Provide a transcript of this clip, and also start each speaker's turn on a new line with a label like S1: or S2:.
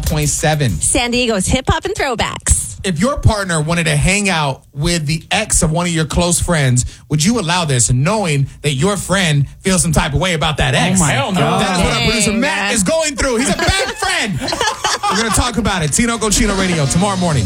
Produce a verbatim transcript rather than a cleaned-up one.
S1: point seven.
S2: San Diego's hip hop and throwbacks.
S1: If your partner wanted to hang out with the ex of one of your close friends, would you allow this, knowing that your friend feels some type of way about that ex?
S3: Oh my Hell no. God.
S1: That is what our producer
S2: Dang,
S1: Matt
S2: man.
S1: is going through. He's a bad friend. We're going to talk about it. Tino Cochino Radio tomorrow morning.